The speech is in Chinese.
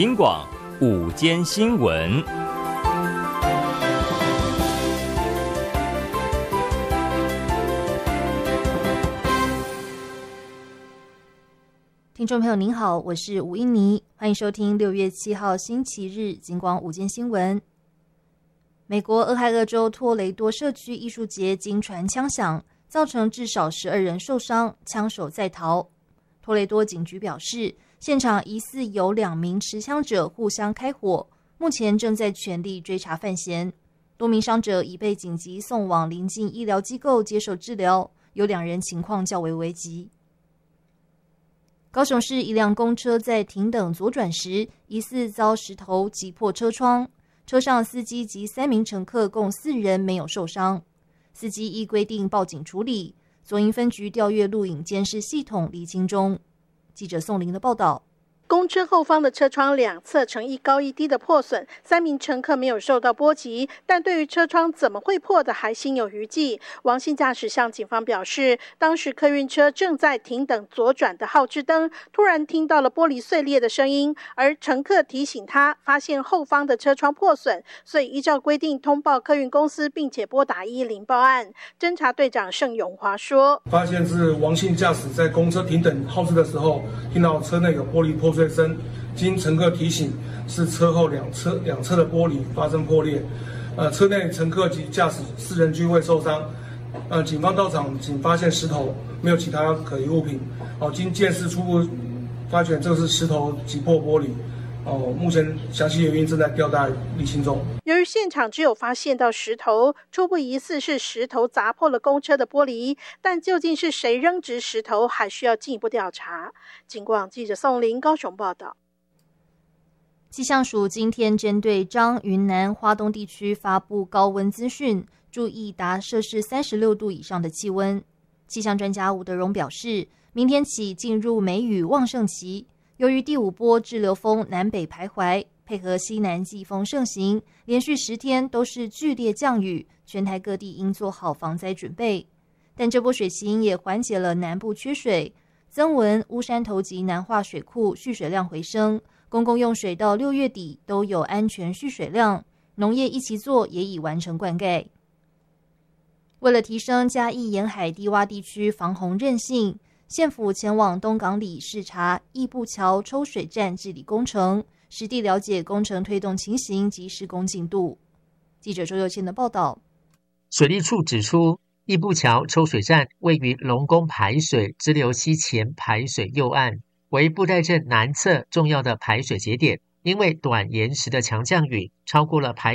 金广午间新闻。 听众朋友您好，我是吴英妮，欢迎收听6月7号星期日金广午间新闻。美国俄亥俄州托雷多社区艺术节惊传枪响，造成至少12人受伤，枪手在逃。托雷多警局表示，现场疑似有2名持枪者互相开火，目前正在全力追查犯嫌。多名伤者已被紧急送往邻近医疗机构接受治疗，有2人情况较为危急。高雄市一辆公车在停等左转时，疑似遭石头击破车窗，车上司机及3名乘客共4人没有受伤。司机依规定报警处理，左营分局调阅录影监视系统厘清中。记者宋玲的报道。 公车后方的车窗两侧呈一高一低的破损，3名乘客没有受到波及，但对于车窗怎么会破的还心有余悸。王姓驾驶向警方表示，当时客运车正在停等左转的号志灯，突然听到了玻璃碎裂的声音，而乘客提醒他发现后方的车窗破损，所以依照规定通报客运公司，并且拨打110报案。侦查队长盛永华说， 发现是王姓驾驶在公车停等号志的时候，听到车内有玻璃破碎声，经乘客提醒，是车后两侧的玻璃发生破裂。车内乘客及驾驶4人均未受伤。警方到场仅发现石头，没有其他可疑物品。经鉴识初步发觉这是石头击破玻璃。目前详细原因正在调查厘清中。 由于现场只有发现到石头，初步疑似是石头砸破了公车的玻璃，但究竟是谁扔掷石头，还需要进一步调查。警广记者宋玲高雄报道。 气象署今天针对彰、云南、花东地区发布高温资讯，注意达摄氏36度以上的气温。气象专家吴德荣表示，明天起进入梅雨旺盛期，由于第5波滞留锋南北徘徊，配合西南季风盛行，连续10天都是剧烈降雨，全台各地应做好防灾准备。但这波水情也缓解了南部缺水，曾文、乌山头及南化水库蓄水量回升，公共用水到6月底都有安全蓄水量，农业一起做也已完成灌溉。为了提升嘉义沿海低洼地区防洪韧性，县府前往东港里视察义步桥抽水站治理工程，实地了解工程推动情形及施工进度。记者周佑谦的报道。 水利处指出，义步桥抽水站位于龙宫排水支流溪前排水右岸，为布袋镇南侧重要的排水节点，因为短延时的强降雨超过了排